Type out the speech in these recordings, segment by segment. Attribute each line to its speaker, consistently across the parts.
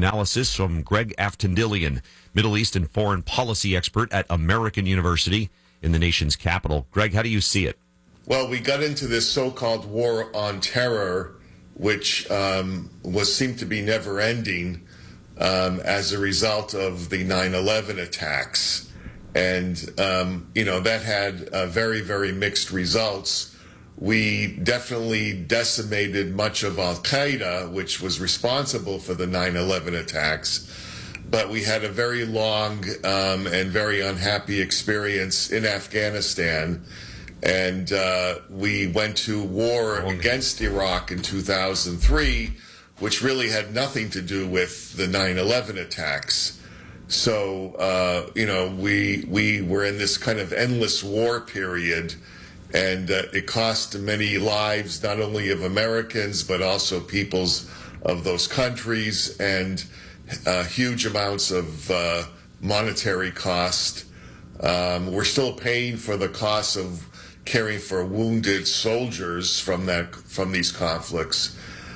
Speaker 1: Analysis from Greg Aftandilian, Middle East and foreign policy expert at American University in the nation's capital. Greg, how do you see it?
Speaker 2: Well, we got into this so-called war on terror, which seemed to be never-ending as a result of the 9/11 attacks. And, that had very, very mixed results. We definitely decimated much of Al-Qaeda, which was responsible for the 9/11 attacks. But we had a very long and very unhappy experience in Afghanistan. And we went to war against Iraq in 2003, which really had nothing to do with the 9/11 attacks. So, we were in this kind of endless war period, and it cost many lives, not only of Americans, but also peoples of those countries, and huge amounts of monetary cost. We're still paying for the cost of caring for wounded soldiers from these conflicts.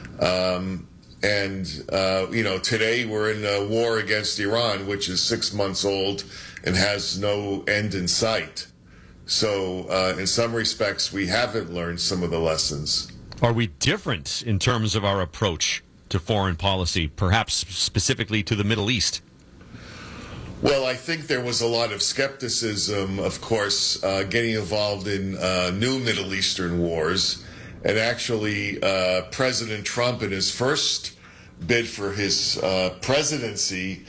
Speaker 2: Today we're in a war against Iran, which is 6 months old and has no end in sight. So in some respects, we haven't learned some of the lessons.
Speaker 1: Are we different in terms of our approach to foreign policy, perhaps specifically to the Middle East?
Speaker 2: Well, I think there was a lot of skepticism, of course, getting involved in new Middle Eastern wars. And actually, President Trump, in his first bid for his presidency,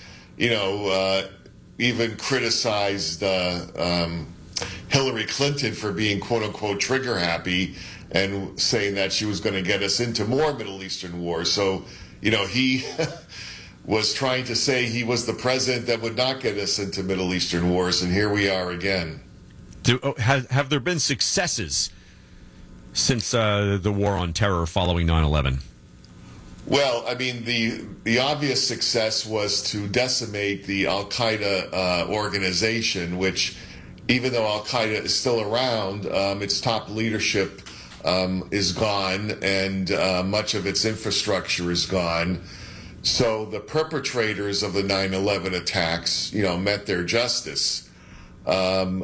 Speaker 2: even criticized Hillary Clinton for being, quote unquote, trigger happy and saying that she was going to get us into more Middle Eastern wars. So, he was trying to say he was the president that would not get us into Middle Eastern wars, and here we are again.
Speaker 1: Have there been successes since the war on terror following 9/11?
Speaker 2: Well, I mean, the obvious success was to decimate the Al-Qaeda organization, which, even though Al-Qaeda is still around, its top leadership is gone, and much of its infrastructure is gone. So the perpetrators of the 9/11 attacks, met their justice. And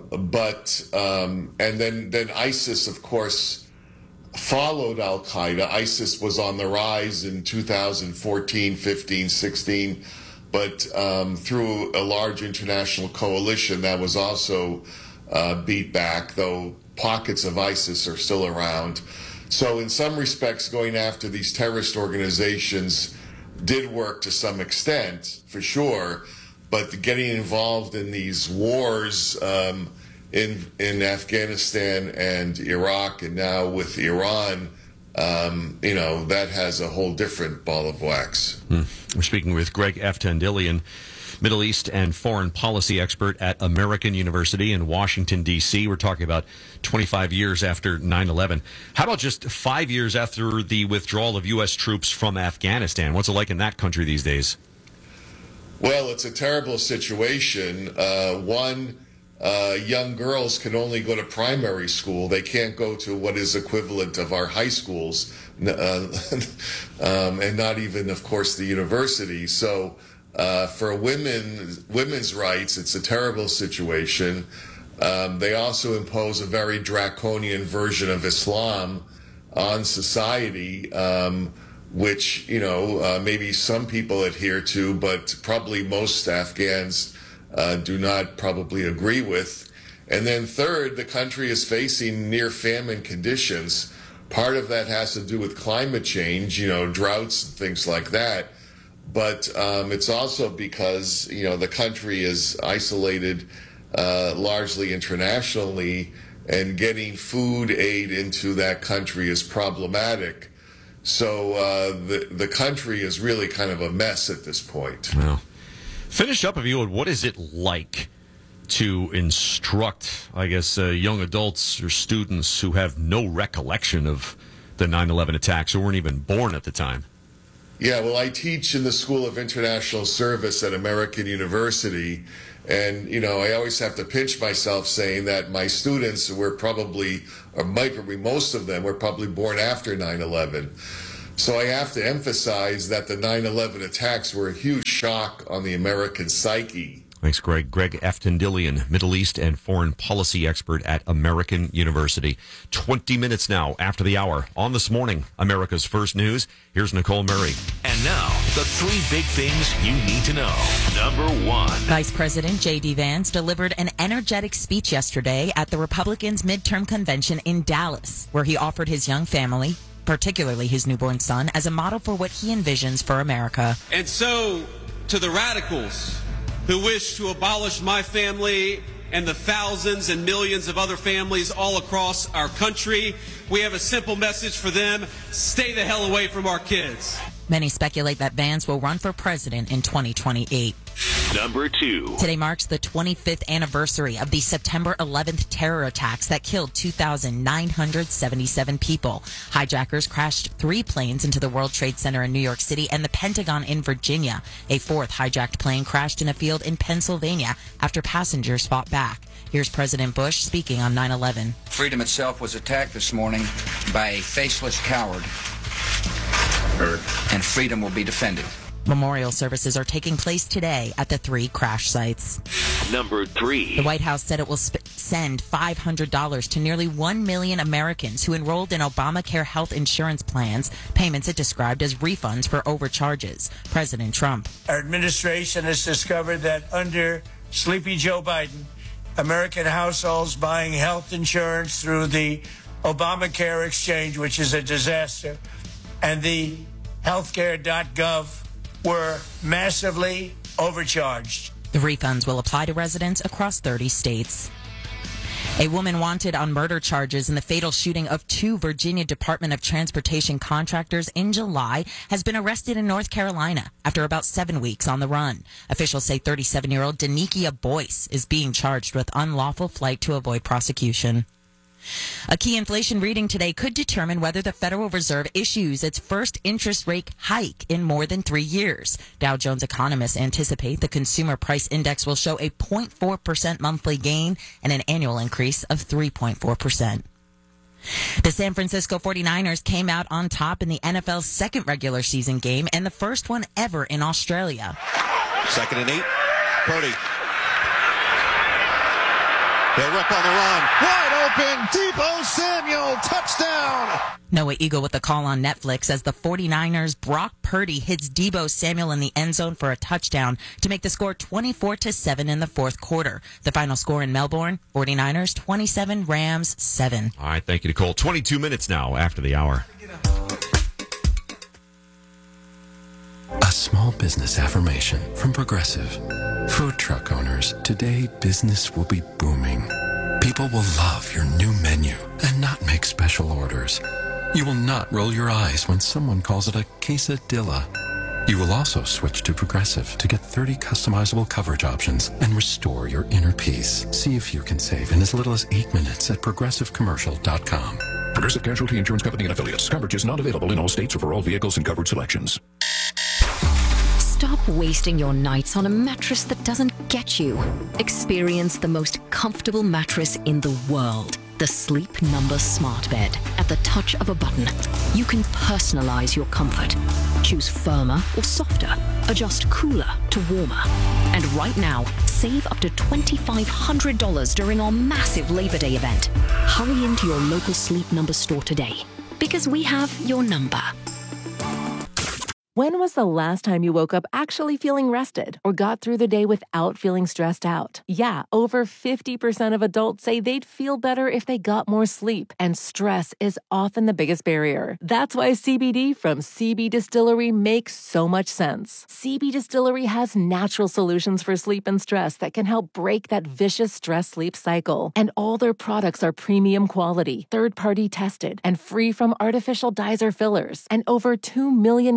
Speaker 2: then ISIS, of course, followed Al-Qaeda. ISIS was on the rise in 2014, 15, 16, but through a large international coalition that was also beat back, though pockets of ISIS are still around. So in some respects, going after these terrorist organizations did work to some extent, for sure, but getting involved in these wars in Afghanistan and Iraq, and now with Iran, that has a whole different ball of wax.
Speaker 1: We're speaking with Greg Aftandilian, Middle East and foreign policy expert at American University in Washington, D.C. We're talking about 25 years after 9/11. How about just 5 years after the withdrawal of U.S. troops from Afghanistan? What's it like in that country these days?
Speaker 2: Well, it's a terrible situation. Young girls can only go to primary school. They can't go to what is equivalent of our high schools, and not even, of course, the university. So for women's rights, it's a terrible situation. They also impose a very draconian version of Islam on society, which, maybe some people adhere to, but probably most Afghans do not probably agree with. And then third, the country is facing near famine conditions. Part of that has to do with climate change, droughts and things like that. But it's also because, the country is isolated largely internationally, and getting food aid into that country is problematic. So the country is really kind of a mess at this point.
Speaker 1: Well, finish up, if you would. What is it like to instruct, young adults or students who have no recollection of the 9/11 attacks, who weren't even born at the time?
Speaker 2: Yeah, well, I teach in the School of International Service at American University, and, I always have to pinch myself saying that my students were probably, or might be most of them, were probably born after 9/11. So I have to emphasize that the 9/11 attacks were a huge shock on the American psyche.
Speaker 1: Thanks, Greg. Greg Aftendilian, Middle East and foreign policy expert at American University. 20 minutes now after the hour. On This Morning, America's First News. Here's Nicole Murray.
Speaker 3: And now, the 3 big things you need to know. Number 1.
Speaker 4: Vice President J.D. Vance delivered an energetic speech yesterday at the Republicans' midterm convention in Dallas, where he offered his young family, particularly his newborn son, as a model for what he envisions for America.
Speaker 5: And so, to the radicals who wish to abolish my family and the thousands and millions of other families all across our country, we have a simple message for them: stay the hell away from our kids.
Speaker 4: Many speculate that Vance will run for president in 2028.
Speaker 3: Number 2.
Speaker 4: Today marks the 25th anniversary of the September 11th terror attacks that killed 2,977 people. Hijackers crashed 3 planes into the World Trade Center in New York City and the Pentagon in Virginia. A 4th hijacked plane crashed in a field in Pennsylvania after passengers fought back. Here's President Bush speaking on 9/11.
Speaker 6: Freedom itself was attacked this morning by a faceless coward, and freedom will be defended.
Speaker 4: Memorial services are taking place today at the 3 crash sites.
Speaker 3: Number 3.
Speaker 4: The White House said it will send $500 to nearly 1 million Americans who enrolled in Obamacare health insurance plans, payments it described as refunds for overcharges. President Trump.
Speaker 7: Our administration has discovered that under Sleepy Joe Biden, American households buying health insurance through the Obamacare exchange, which is a disaster, and the healthcare.gov were massively overcharged.
Speaker 4: The refunds will apply to residents across 30 states. A woman wanted on murder charges in the fatal shooting of 2 Virginia Department of Transportation contractors in July has been arrested in North Carolina after about 7 weeks on the run. Officials say 37-year-old Danikia Boyce is being charged with unlawful flight to avoid prosecution. A key inflation reading today could determine whether the Federal Reserve issues its first interest rate hike in more than 3 years. Dow Jones economists anticipate the consumer price index will show a 0.4% monthly gain and an annual increase of 3.4%. The San Francisco 49ers came out on top in the NFL's second regular season game and the first one ever in Australia.
Speaker 8: 2nd and 8. Purdy. They'll rip on the run. Wide open. Deebo Samuel. Touchdown.
Speaker 4: Noah Eagle with the call on Netflix as the 49ers' Brock Purdy hits Deebo Samuel in the end zone for a touchdown to make the score 24-7 in the 4th quarter. The final score in Melbourne, 49ers 27, Rams 7.
Speaker 1: All right, thank you, Nicole. 22 minutes now after the hour.
Speaker 9: A small business affirmation from Progressive. Food truck owners, today business will be booming. People will love your new menu and not make special orders. You will not roll your eyes when someone calls it a quesadilla. You will also switch to Progressive to get 30 customizable coverage options and restore your inner peace. See if you can save in as little as 8 minutes at progressivecommercial.com.
Speaker 10: Progressive Casualty Insurance Company and Affiliates. Coverage is not available in all states or for all vehicles and covered selections.
Speaker 11: Stop wasting your nights on a mattress that doesn't get you. Experience the most comfortable mattress in the world. The Sleep Number Smart Bed. At the touch of a button, you can personalize your comfort. Choose firmer or softer. Adjust cooler to warmer. And right now, save up to $2,500 during our massive Labor Day event. Hurry into your local Sleep Number store today, because we have your number.
Speaker 12: When was the last time you woke up actually feeling rested or got through the day without feeling stressed out? Yeah, over 50% of adults say they'd feel better if they got more sleep, and stress is often the biggest barrier. That's why CBD from CB Distillery makes so much sense. CB Distillery has natural solutions for sleep and stress that can help break that vicious stress-sleep cycle. And all their products are premium quality, third-party tested, and free from artificial dyes or fillers. And over 2 million customers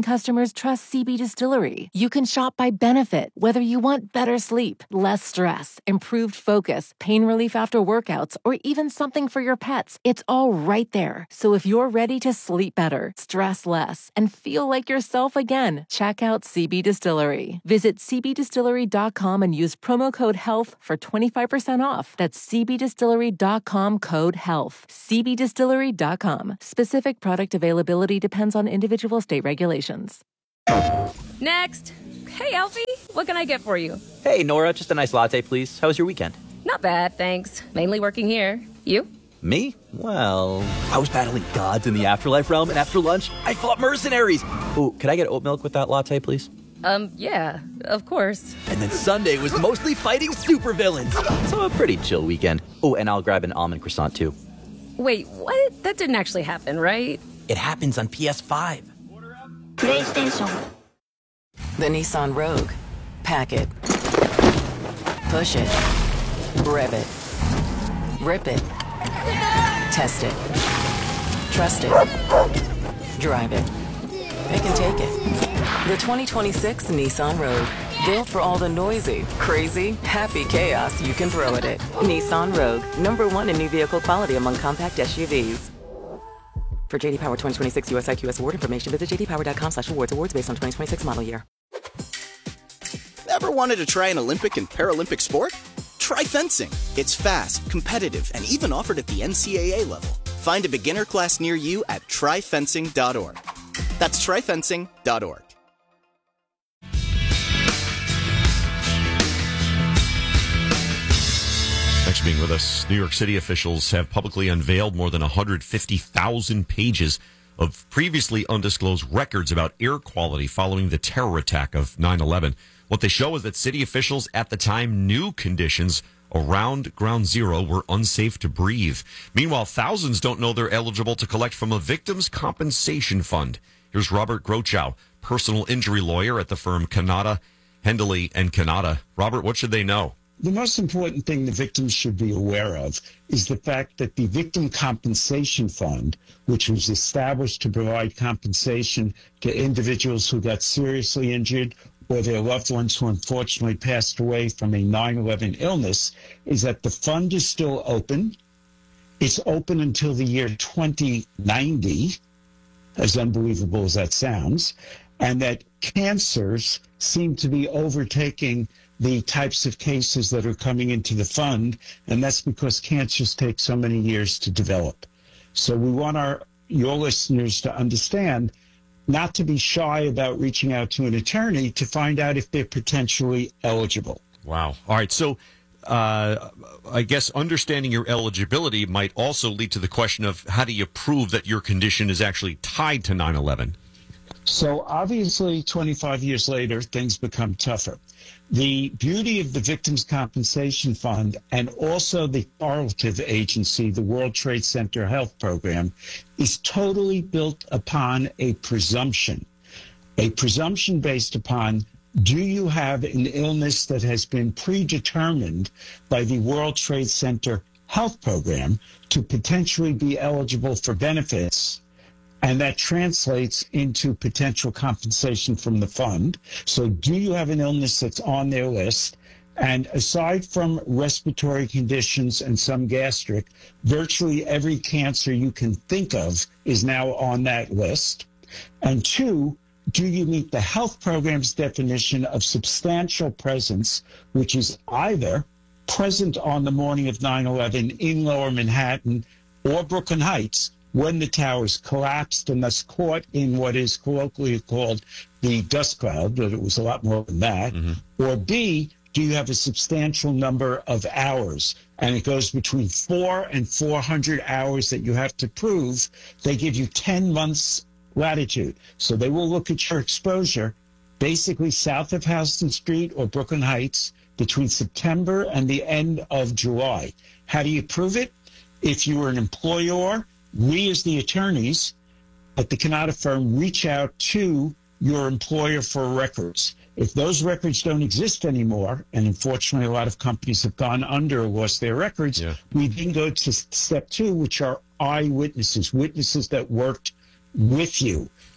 Speaker 12: customers trust CB Distillery. You can shop by benefit, whether you want better sleep, less stress, improved focus, pain relief after workouts, or even something for your pets. It's all right there. So if you're ready to sleep better, stress less, and feel like yourself again, check out CB Distillery. Visit cbdistillery.com and use promo code HEALTH for 25% off. That's cbdistillery.com, code HEALTH. cbdistillery.com. Specific product availability depends on individual state regulations.
Speaker 13: Next. Hey, Alfie, what can I get for you?
Speaker 14: Hey, Nora, just a nice latte, please. How was your weekend?
Speaker 13: Not bad, thanks. Mainly working here. You?
Speaker 14: Me? Well, I was battling gods in the afterlife realm, and after lunch, I fought mercenaries. Ooh, could I get oat milk with that latte, please?
Speaker 13: Yeah, of course.
Speaker 14: And then Sunday was mostly fighting supervillains. So a pretty chill weekend. Oh, and I'll grab an almond croissant, too.
Speaker 13: Wait, what? That didn't actually happen, right?
Speaker 14: It happens on PS5.
Speaker 15: PlayStation.
Speaker 16: The Nissan Rogue. Pack it. Push it. Rev it. Rip it. Test it. Trust it. Drive it. It can take it. The 2026 Nissan Rogue. Built for all the noisy, crazy, happy chaos you can throw at it. Nissan Rogue. #1 in new vehicle quality among compact SUVs. For JD Power 2026 US IQS award information, visit jdpower.com/awards. Awards based on 2026 model year.
Speaker 17: Ever wanted to try an Olympic and Paralympic sport? Try fencing. It's fast, competitive, and even offered at the NCAA level. Find a beginner class near you at tryfencing.org. That's tryfencing.org.
Speaker 1: Thanks for being with us. New York City officials have publicly unveiled more than 150,000 pages of previously undisclosed records about air quality following the terror attack of 9/11. What they show is that city officials at the time knew conditions around Ground Zero were unsafe to breathe. Meanwhile, thousands don't know they're eligible to collect from a victims' compensation fund. Here's Robert Grochow, personal injury lawyer at the firm Kanata, Hendeley and Kanata. Robert, what should they know?
Speaker 18: The most important thing the victims should be aware of is the fact that the Victim Compensation Fund, which was established to provide compensation to individuals who got seriously injured or their loved ones who unfortunately passed away from a 9/11 illness, is that the fund is still open. It's open until the year 2090, as unbelievable as that sounds, and that cancers seem to be overtaking the types of cases that are coming into the fund, and that's because cancers take so many years to develop. So we want your listeners to understand not to be shy about reaching out to an attorney to find out if they're potentially eligible.
Speaker 1: Wow. All right. So I guess understanding your eligibility might also lead to the question of how do you prove that your condition is actually tied to 9/11?
Speaker 18: So obviously, 25 years later, things become tougher. The beauty of the Victims' Compensation Fund and also the correlative agency, the World Trade Center Health Program, is totally built upon a presumption based upon, do you have an illness that has been predetermined by the World Trade Center Health Program to potentially be eligible for benefits? And that translates into potential compensation from the fund. So do you have an illness that's on their list? And aside from respiratory conditions and some gastric, virtually every cancer you can think of is now on that list. And two, do you meet the health program's definition of substantial presence, which is either present on the morning of 9/11 in Lower Manhattan or Brooklyn Heights, when the towers collapsed and thus caught in what is colloquially called the dust cloud, but it was a lot more than that. Or B, do you have a substantial number of hours? And it goes between 400 and 400 hours that you have to prove. They give you 10 months latitude. So they will look at your exposure basically south of Houston Street or Brooklyn Heights between September and the end of July. How do you prove it? If you were an employer, we as the attorneys at the Kanata firm reach out to your employer for records. If those records don't exist anymore, and unfortunately a lot of companies have gone under or lost their records, we then go to step two, which are eyewitnesses, witnesses that worked with you.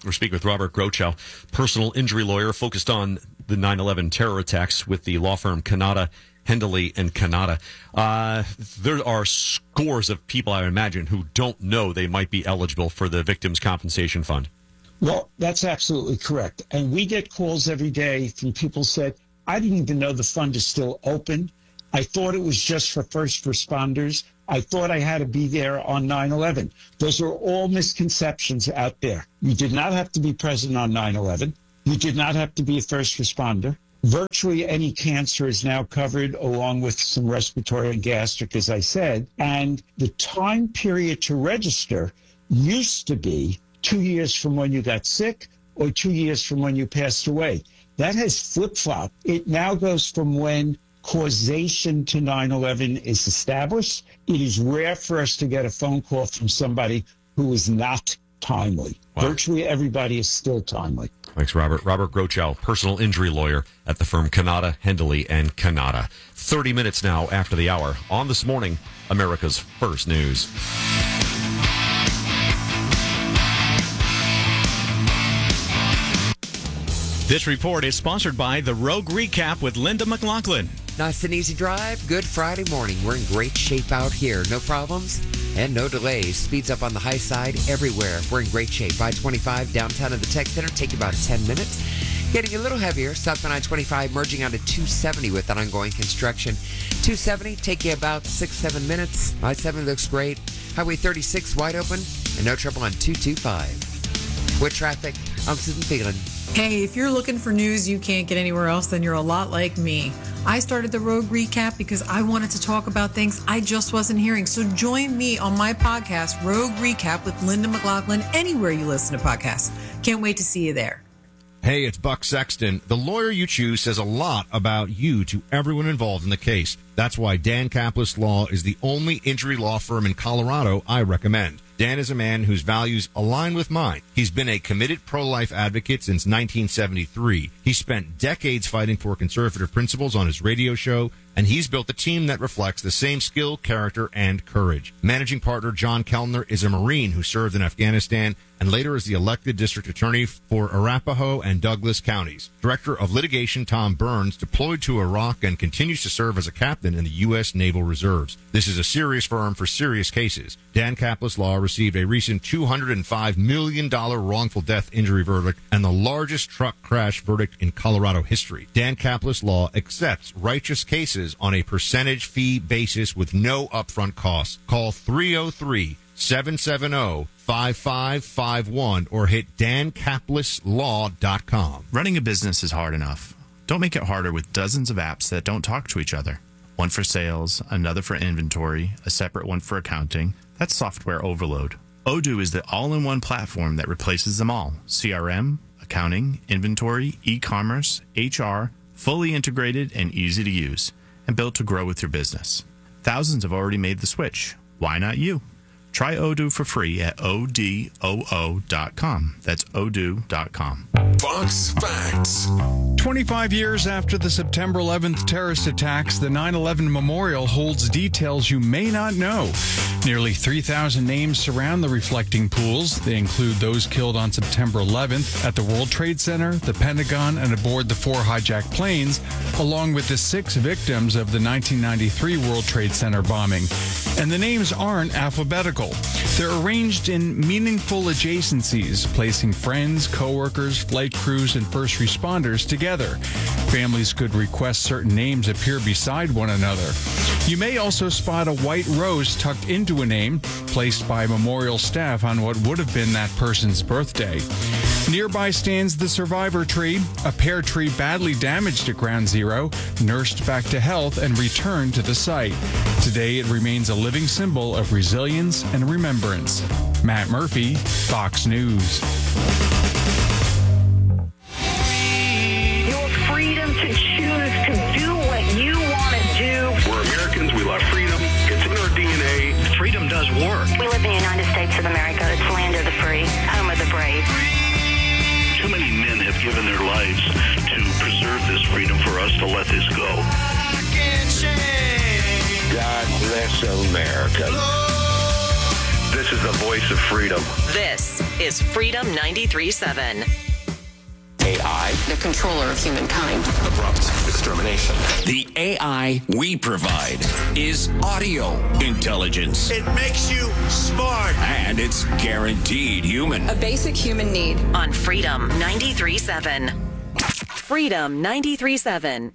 Speaker 1: We're speaking with Robert Grochow, personal injury lawyer focused on the 9/11 terror attacks with the law firm Kanata, Hendley and Kanata. There are scores of people, I imagine, who don't know they might be eligible for the Victims' Compensation Fund.
Speaker 18: Well, that's absolutely correct. And we get calls every day from people who said, I didn't even know the fund is still open. I thought it was just for first responders. I thought I had to be there on 9/11. Those are all misconceptions out there. You did not have to be present on 9/11. You did not have to be a first responder. Virtually any cancer is now covered, along with some respiratory and gastric, as I said. And the time period to register used to be 2 years from when you got sick or 2 years from when you passed away. That has flip-flopped. It now goes from when causation to 9/11 is established. It is rare for us to get a phone call from somebody who is not timely. Wow. Virtually everybody is still timely.
Speaker 1: Thanks, Robert. Robert Grochow, personal injury lawyer at the firm Kanata, Hendley and Kanata. 30 minutes now after the hour. On This Morning, America's First News.
Speaker 19: This report is sponsored by the Rogue Recap with Linda McLaughlin.
Speaker 20: Nice and easy drive. Good Friday morning. We're in great shape out here. No problems and no delays. Speeds up on the high side everywhere. We're in great shape. I-25 downtown at the Tech Center. Take about 10 minutes. Getting a little heavier. Southbound I-25 merging onto 270 with that ongoing construction. 270 take you about 6-7 minutes. I-70 looks great. Highway 36 wide open and no trouble on 225. With traffic, I'm Susan Phelan.
Speaker 21: Hey, if you're looking for news you can't get anywhere else, then you're a lot like me. I started the Rogue Recap because I wanted to talk about things I just wasn't hearing. So join me on my podcast, Rogue Recap with Linda McLaughlin, anywhere you listen to podcasts. Can't wait to see you there.
Speaker 22: Hey, it's Buck Sexton. The lawyer you choose says a lot about you to everyone involved in the case. That's why Dan Kaplis Law is the only injury law firm in Colorado I recommend. Dan is a man whose values align with mine. He's been a committed pro-life advocate since 1973. He spent decades fighting for conservative principles on his radio show, and he's built a team that reflects the same skill, character, and courage. Managing partner John Kellner is a Marine who served in Afghanistan and later is the elected district attorney for Arapahoe and Douglas counties. Director of litigation Tom Burns deployed to Iraq and continues to serve as a captain in the U.S. Naval Reserves. This is a serious firm for serious cases. Dan Kaplis Law received a recent $205 million wrongful death injury verdict and the largest truck crash verdict in Colorado history. Dan Kaplis Law accepts righteous cases on a percentage fee basis with no upfront costs. Call 303-770-5551 or hit dankapleslaw.com.
Speaker 23: Running a business is hard enough. Don't make it harder with dozens of apps that don't talk to each other. One for sales, another for inventory, a separate one for accounting. That's software overload. Odoo is the all-in-one platform that replaces them all. CRM, accounting, inventory, e-commerce, HR, fully integrated and easy to use, and built to grow with your business. Thousands have already made the switch. Why not you? Try Odoo for free at odoo.com. That's odoo.com.
Speaker 3: Fox Facts.
Speaker 24: 25 years after the September 11th terrorist attacks, the 9/11 Memorial holds details you may not know. Nearly 3,000 names surround the reflecting pools. They include those killed on September 11th at the World Trade Center, the Pentagon, and aboard the 4 hijacked planes, along with the 6 victims of the 1993 World Trade Center bombing. And the names aren't alphabetical. They're arranged in meaningful adjacencies, placing friends, coworkers, flight crews, and first responders together. Families could request certain names appear beside one another. You may also spot a white rose tucked into a name, placed by memorial staff on what would have been that person's birthday. Nearby stands the survivor tree, a pear tree badly damaged at Ground Zero, nursed back to health and returned to the site. Today it remains a living symbol of resilience and remembrance. Matt Murphy, Fox News.
Speaker 25: Your freedom to choose to do what you want to do.
Speaker 26: We're Americans. We love freedom. It's in our DNA. Freedom does work.
Speaker 15: We live in the United States of America. It's the land of the free, home of the brave.
Speaker 26: Too many men have given their lives to preserve this freedom for us to let this go.
Speaker 27: God bless America.
Speaker 26: This This is the voice of freedom.
Speaker 16: This is Freedom 93.7.
Speaker 2: AI,
Speaker 16: the controller of humankind.
Speaker 2: Abrupt extermination.
Speaker 4: The AI we provide is audio intelligence.
Speaker 5: It makes you smart.
Speaker 4: And it's guaranteed human.
Speaker 16: A basic human need. On Freedom 93.7. Freedom 93.7.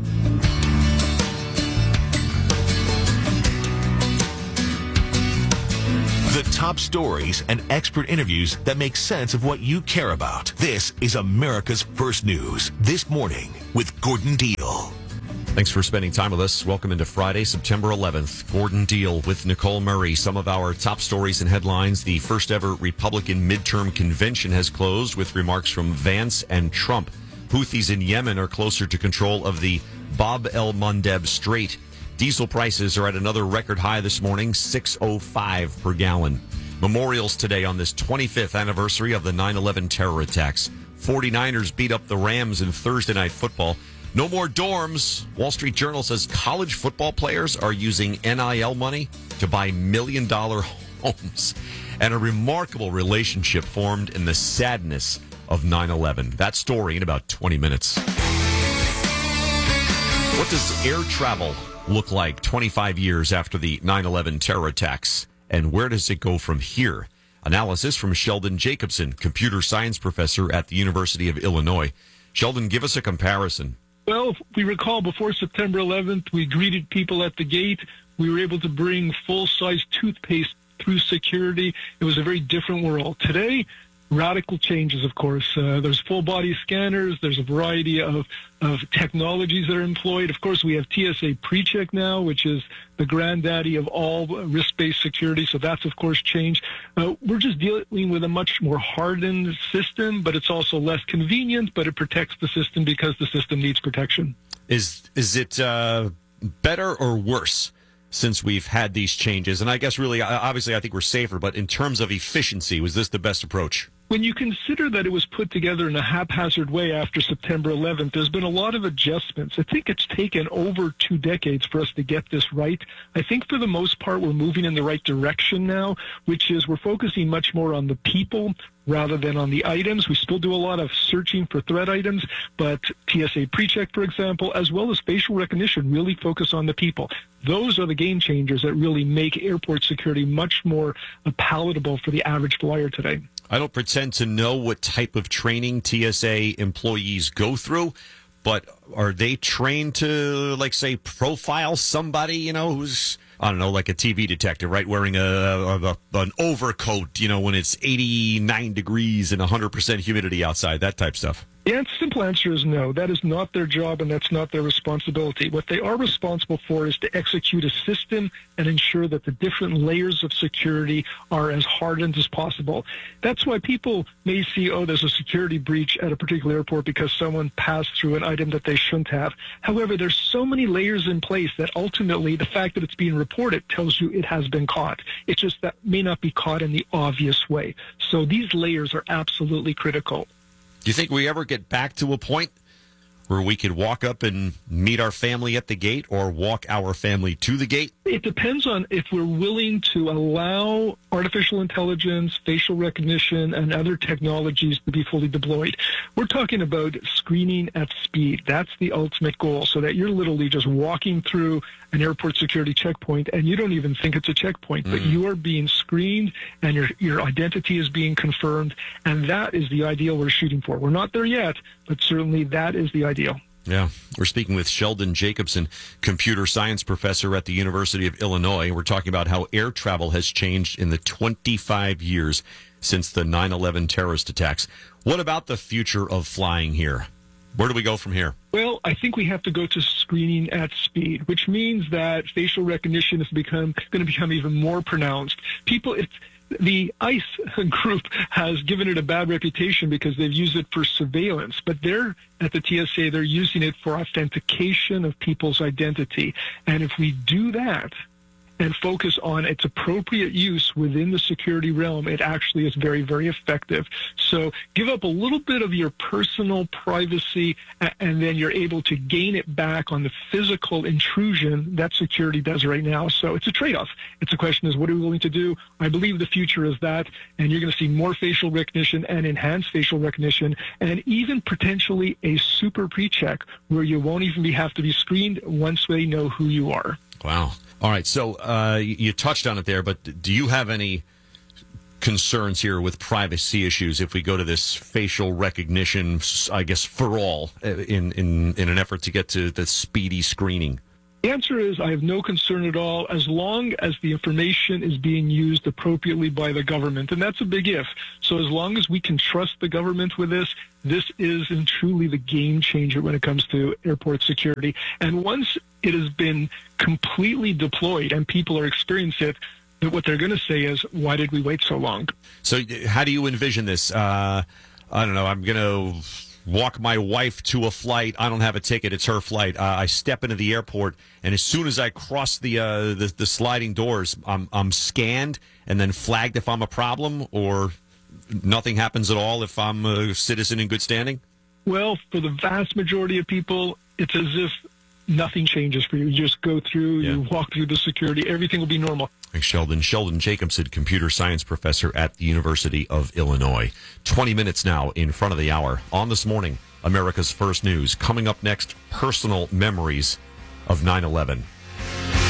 Speaker 3: The top stories and expert interviews that make sense of what you care about. This is America's First News. This morning with Gordon Deal.
Speaker 1: Thanks for spending time with us. Welcome into Friday, September 11th. Gordon Deal with Nicole Murray. Some of our top stories and headlines. The first ever Republican midterm convention has closed with remarks from Vance and Trump. Houthis in Yemen are closer to control of the Bab el-Mandeb Strait. Diesel prices are at another record high this morning, $6.05 per gallon. Memorials today on this 25th anniversary of the 9/11 terror attacks. 49ers beat up the Rams in Thursday Night Football. No more dorms. Wall Street Journal says college football players are using NIL money to buy million-dollar homes. And a remarkable relationship formed in the sadness of 9/11. That story in about 20 minutes. What does air travel look like 25 years after the 9/11 terror attacks? And where does it go from here? Analysis from Sheldon Jacobson, computer science professor at the University of Illinois. Sheldon, give us a comparison.
Speaker 6: Well, if we recall before September 11th, we greeted people at the gate. We were able to bring full-size toothpaste through security. It was a very different world. Today, radical changes, of course. There's full-body scanners. There's a variety of technologies that are employed. Of course, we have TSA PreCheck now, which is the granddaddy of all risk-based security. So that's, of course, changed. We're just dealing with a much more hardened system, but it's also less convenient, but it protects the system because the system needs protection.
Speaker 1: Is it better or worse since we've had these changes? And I guess really, obviously, I think we're safer, but in terms of efficiency, was this the best approach?
Speaker 6: When you consider that it was put together in a haphazard way after September 11th, there's been a lot of adjustments. I think it's taken over 2 decades for us to get this right. I think for the most part, we're moving in the right direction now, which is we're focusing much more on the people rather than on the items. We still do a lot of searching for threat items, but TSA PreCheck, for example, as well as facial recognition, really focus on the people. Those are the game changers that really make airport security much more palatable for the average flyer today.
Speaker 1: I don't pretend to know what type of training TSA employees go through, but are they trained to, like, say, profile somebody, you know, who's, I don't know, like a TV detective, right, wearing an overcoat, you know, when it's 89 degrees and 100% humidity outside, that type stuff?
Speaker 6: The simple answer is no. That is not their job, and that's not their responsibility. What they are responsible for is to execute a system and ensure that the different layers of security are as hardened as possible. That's why people may see, oh, there's a security breach at a particular airport because someone passed through an item that they shouldn't have. However, there's so many layers in place that ultimately the fact that it's being reported tells you it has been caught. It's just that may not be caught in the obvious way. So these layers are absolutely critical.
Speaker 1: Do you think we ever get back to a point where we could walk up and meet our family at the gate or walk our family to the gate?
Speaker 6: It depends on if we're willing to allow artificial intelligence, facial recognition, and other technologies to be fully deployed. We're talking about screening at speed. That's the ultimate goal, so that you're literally just walking through an airport security checkpoint and you don't even think it's a checkpoint, but you are being screened and your identity is being confirmed, and that is the ideal we're shooting for. We're not there yet, but certainly that is the ideal.
Speaker 1: Yeah. We're speaking with Sheldon Jacobson, computer science professor at the University of Illinois. We're talking about how air travel has changed in the 25 years since the 9/11 terrorist attacks. What about the future of flying here? Where do we go from here?
Speaker 6: Well, I think we have to go to screening at speed, which means that facial recognition is going to become even more pronounced. The ICE group has given it a bad reputation because they've used it for surveillance, but at the TSA, they're using it for authentication of people's identity. And if we do that, and focus on its appropriate use within the security realm, it actually is very, very effective. So give up a little bit of your personal privacy, and then you're able to gain it back on the physical intrusion that security does right now. So it's a trade-off. It's a question is, what are we willing to do? I believe the future is that, and you're going to see more facial recognition and enhanced facial recognition, and even potentially a super pre-check where you won't even have to be screened once they know who you are.
Speaker 1: Wow. All right. So you touched on it there, but do you have any concerns here with privacy issues if we go to this facial recognition, I guess, for all in an effort to get to the speedy screening?
Speaker 6: The answer is I have no concern at all as long as the information is being used appropriately by the government. And that's a big if. So as long as we can trust the government with this, this is and truly the game changer when it comes to airport security. And once it has been completely deployed and people are experiencing it, what they're going to say is, why did we wait so long?
Speaker 1: So how do you envision this? I don't know. I'm going to walk my wife to a flight. I don't have a ticket. It's her flight. I step into the airport, and as soon as I cross the sliding doors, I'm scanned and then flagged if I'm a problem, or nothing happens at all if I'm a citizen in good standing?
Speaker 6: Well, for the vast majority of people, it's as if nothing changes for you. You just go through, you walk through the security, everything will be normal.
Speaker 1: Thanks, Sheldon. Sheldon Jacobson, computer science professor at the University of Illinois. 20 minutes now in front of the hour. On This Morning, America's First News. Coming up next, personal memories of 9/11.